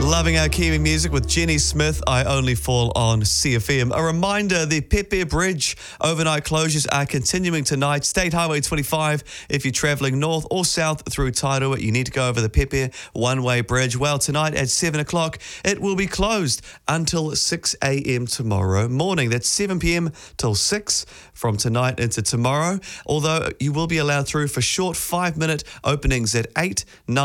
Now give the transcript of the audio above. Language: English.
Loving our Kiwi music with Jenny Smith, I Only Fall on CFM. A reminder, the Pepe Bridge overnight closures are continuing tonight. State Highway 25, if you're travelling north or south through Tairua, you need to go over the Pepe one-way bridge. Well, tonight at 7 o'clock, it will be closed until 6 a.m. tomorrow morning. That's 7 p.m. till 6 from tonight into tomorrow, although you will be allowed through for short 5-minute openings at 8, 9,